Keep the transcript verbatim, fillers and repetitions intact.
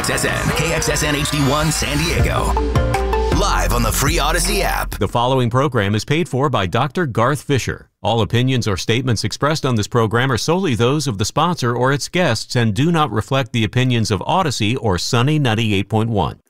X S N, K X S N H D one San Diego. Live on the free Odyssey app. The following program is paid for by Doctor Garth Fisher. All opinions or statements expressed on this program are solely those of the sponsor or its guests and do not reflect the opinions of Odyssey or Sunny ninety-eight point one.